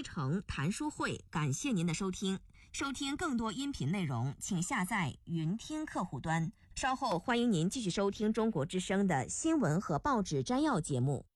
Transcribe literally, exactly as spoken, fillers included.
西城谈书会，感谢您的收听。收听更多音频内容，请下载云听客户端。稍后欢迎您继续收听中国之声的新闻和报纸摘要节目。